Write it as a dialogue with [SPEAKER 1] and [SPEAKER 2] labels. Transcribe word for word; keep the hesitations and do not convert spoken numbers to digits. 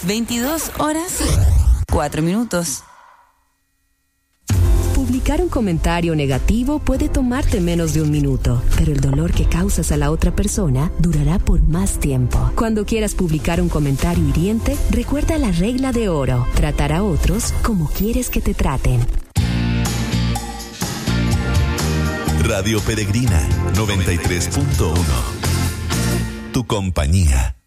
[SPEAKER 1] veintidós horas, cuatro minutos.
[SPEAKER 2] Publicar un comentario negativo puede tomarte menos de un minuto, pero el dolor que causas a la otra persona durará por más tiempo. Cuando quieras publicar un comentario hiriente, recuerda la regla de oro: tratar a otros como quieres que te traten.
[SPEAKER 3] Radio Peregrina noventa y tres punto uno. Tu compañía.